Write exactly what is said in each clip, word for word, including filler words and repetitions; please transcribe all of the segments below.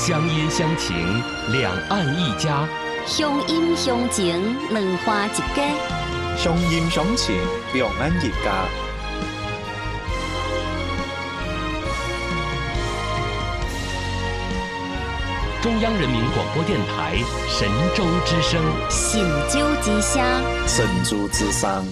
乡音乡情，两岸一家； 乡音乡情，两花一家； 乡音乡情，两岸一家。 中央人民广播电台神州之声， 神州之声， 神州之声。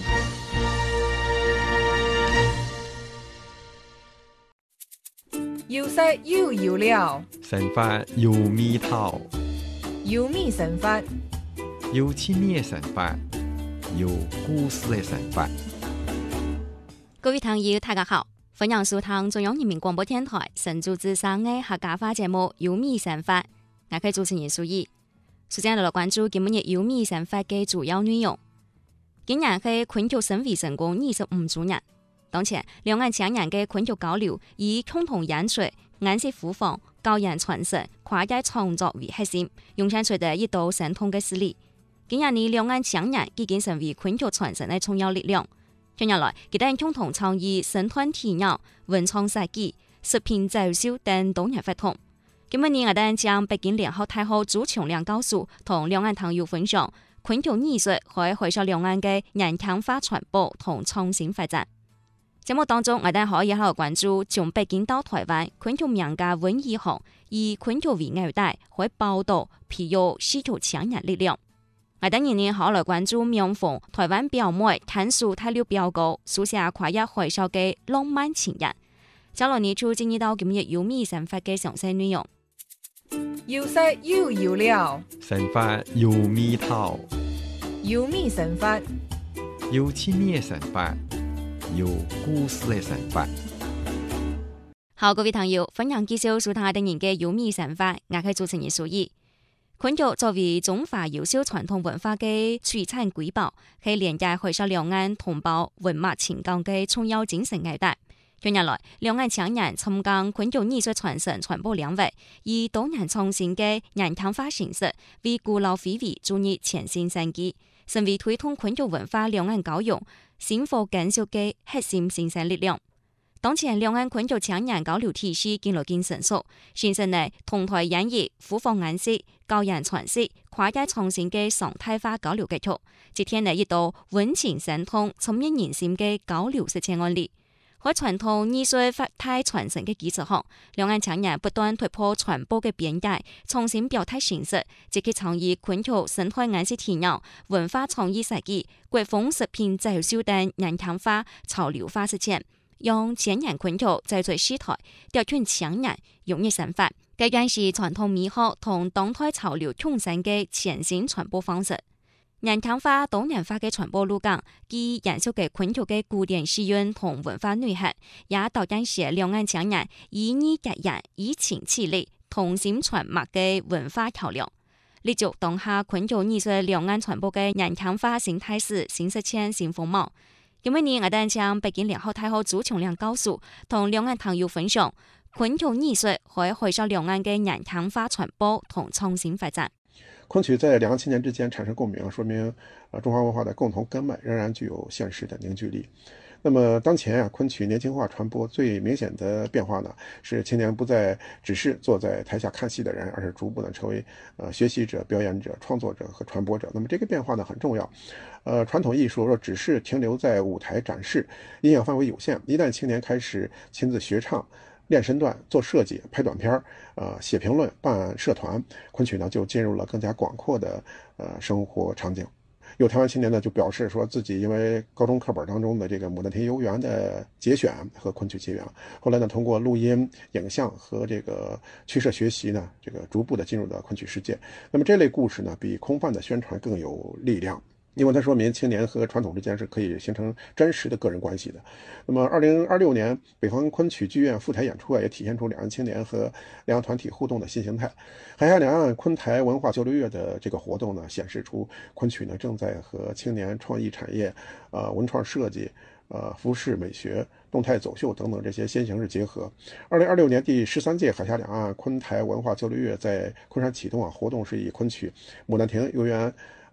有色有油料， 神法有味道， 有味神法， 有趣味的神法，有故事的神法。 各位朋友，大家好，歡迎收聽中央人民廣播電台神州之聲嘅客家話節目《有味神法》，我係主持人蘇怡。首先嚟關注今日《有味神法》嘅主要內容。今年係昆曲省委成功二十五週年。當前，兩岸青年嘅昆曲交流以共同演出、顏色互訪、教養傳承、跨界創作為核心，湧現出的一道神通嘅實力。今年呢，兩岸青年已經成為昆曲傳承嘅重要力量。近年來，佢哋共同倡議生態體驗、文創設計、食品走秀等多元活動。今日我哋將北京聯合大學朱瓊亮教授同兩岸朋友分享昆曲藝術可以回收兩岸嘅人腔化傳播同創新發展。節目當中，我哋可以喺度關注從北京到台灣昆曲名家溫義航以昆曲為紐帶，會報導培育戲曲青年力量。我哋今年可來關注苗鳳台灣表妹探索太六表哥，書寫跨越回收嘅浪漫情人。接落嚟就進入到今日有味神法嘅詳細內容。 有色有油料， 神法有味道， 有味神法， 有趣味的神法，有故事的神法。 好，各位朋友，歡迎繼續收聽我哋嘅有味神法，我係主持人蘇怡。昆曲作為中華優秀傳統文化嘅璀璨瑰寶，係連接回收兩岸同胞文化情感嘅重要精神紐帶。近年來，兩岸青年參加昆曲藝術傳承傳播兩位，以多元創新嘅人腔化形式，為古老非遺注入全新生機，成為推動昆曲文化兩岸交融、深化建設嘅核心精神力量。當前兩岸昆曲青年交流體系漸來漸成熟，形成了同台演繹、互訪顏色、教養傳承、跨界創新嘅常態化交流結構，接天了一道溫情相通、深入人心嘅交流實踐案例。喺傳統藝術法態傳承嘅基礎上，兩岸青年不斷突破傳播嘅邊界，重新表態形式，積極倡議昆曲生態顏色體驗、文化創意設計、國風食品走秀等人腔化、潮流化實踐，用前人昆曲製作戲台，調轉青年融入生活，這將是傳統美學同當代潮流共生嘅全新傳播方式。人腔化多元化嘅傳播路徑，既延續嘅昆曲嘅古典詩韻同文化內涵，也導引是兩岸青年以義結緣、以情刺力、同心傳脈嘅文化橋樑。立足當下昆曲藝術兩岸傳播嘅人腔化新態勢、新實踐、新風貌。今日呢，我哋將北京聯合大學朱瓊亮教授同兩岸朋友分享昆曲藝術可以回收兩岸嘅人腔化傳播同創新發展。 昆曲在兩岸青年之間產生共鳴，說明呃中華文化的共同根脈仍然具有現實的凝聚力。那麼當前啊，昆曲年輕化傳播最明顯的變化呢，是青年不再只是坐在台下看戲的人，而是逐步呢成為呃學習者、表演者、創作者和傳播者。那麼這個變化呢很重要。呃，傳統藝術若只是停留在舞台展示，影響範圍有限。一旦青年開始親自學唱、練身段、做設計、拍短片、呃寫評論、辦社團，昆曲呢就進入了更加廣闊的呃生活場景。有台灣青年呢就表示說自己因為高中課本當中的這個《牡丹亭遊園》的節選和昆曲結緣，後來呢通過錄音、影像和這個曲社學習呢，這個逐步的進入到昆曲世界。那麼這類故事呢比空泛的宣傳更有力量。因為它說明青年和傳統之間是可以形成真實的個人關係的。那麼二零二六年北方昆曲劇院赴台演出啊，也體現出兩岸青年和兩岸團體互動的新形態。海峽兩岸昆台文化交流月的這個活動呢，顯示出昆曲呢正在和青年創意產業、呃文創設計、呃服飾美學、動態走秀等等這些新形式結合。二零二六年第十三屆海峽兩岸昆台文化交流月在昆山啟動啊，活動是以昆曲《牡丹亭遊園》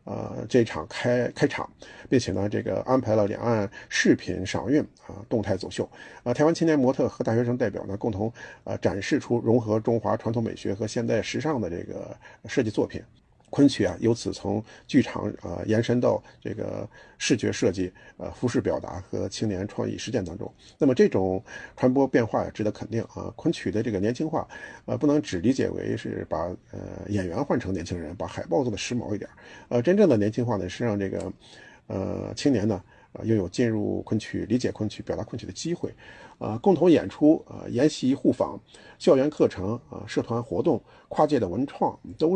呃这场开开场，并且呢这个安排了两岸视频赏韵啊动态走秀啊，台湾青年模特和大学生代表呢共同呃展示出融合中华传统美学和现代时尚的这个设计作品。昆曲啊，由此从剧场啊、呃、延伸到这个视觉设计、呃服饰表达和青年创意实践当中。那么这种传播变化也值得肯定啊。昆曲的这个年轻化，呃，不能只理解为是把呃演员换成年轻人，把海报做的时髦一点。呃，真正的年轻化呢，是让这个呃青年呢。呃，拥有进入昆曲、理解昆曲、表达昆曲的机会，啊、呃，共同演出、啊、呃、研习互访、校园课程、啊、呃、社团活动、跨界的文创，都